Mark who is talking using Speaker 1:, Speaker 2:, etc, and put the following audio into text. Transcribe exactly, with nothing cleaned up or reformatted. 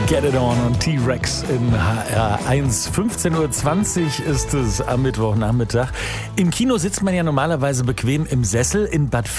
Speaker 1: Get It On und T-Rex in H R eins. fünfzehn Uhr zwanzig ist es am Mittwochnachmittag. Im Kino sitzt man ja normalerweise bequem im Sessel. In Bad